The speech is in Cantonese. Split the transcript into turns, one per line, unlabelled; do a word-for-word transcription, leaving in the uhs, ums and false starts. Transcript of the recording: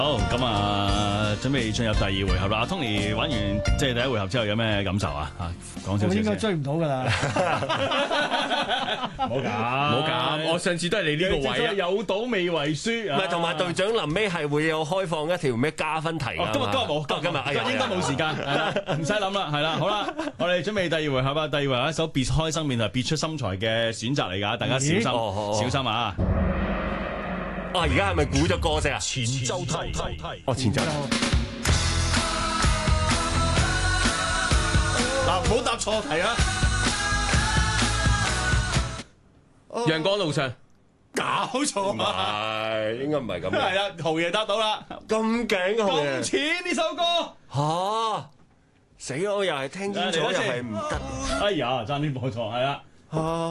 好，咁啊，準備進入第二回合啦。阿 Tony 玩完即係第一回合之後有咩感受啊？嚇，講少少先。
我應該追唔到㗎啦。
唔好咁，
唔好咁。我上次都係你呢個位啊。
有賭未為輸。
唔係，同埋隊長臨尾係會有開放一條咩加分題㗎。
今日今日冇，
今日今日哎呀
應該冇時間，係啦，唔使諗啦，係啦，好啦，我哋準備第二回合啊！第二回合一首別開生面同別出心裁嘅選擇嚟㗎，大家小心小心啊！
啊！而家係咪估咗歌啫啊？
前奏題，
哦，前奏。
嗱，唔好答錯題啊！
陽光路上，
搞錯
唔
啊！
係，應該唔係咁。
係啦，豪爺答到啦，
咁勁，豪爺。
咁似呢首歌
嚇！死我又係聽清楚，又係唔得。
哎呀，爭啲播錯，係啦。